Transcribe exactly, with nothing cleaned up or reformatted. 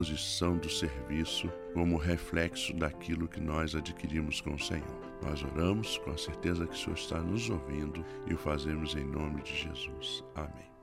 posição do serviço como reflexo daquilo que nós adquirimos com o Senhor. Nós oramos com a certeza que o Senhor está nos ouvindo e o fazemos em nome de Jesus. Amém.